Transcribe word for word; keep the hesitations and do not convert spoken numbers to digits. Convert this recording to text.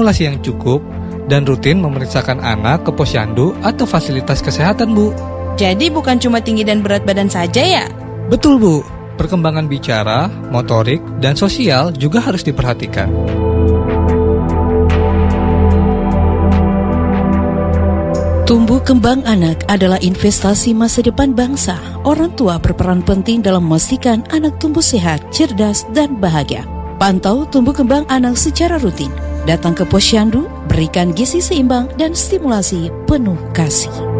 stimulasi yang cukup, dan rutin memeriksakan anak ke posyandu atau fasilitas kesehatan, Bu. Jadi bukan cuma tinggi dan berat badan saja ya? Betul, Bu. Perkembangan bicara, motorik, dan sosial juga harus diperhatikan. Tumbuh kembang anak adalah investasi masa depan bangsa. Orang tua berperan penting dalam memastikan anak tumbuh sehat, cerdas, dan bahagia. Pantau tumbuh kembang anak secara rutin. Datang ke posyandu, berikan gizi seimbang dan stimulasi penuh kasih.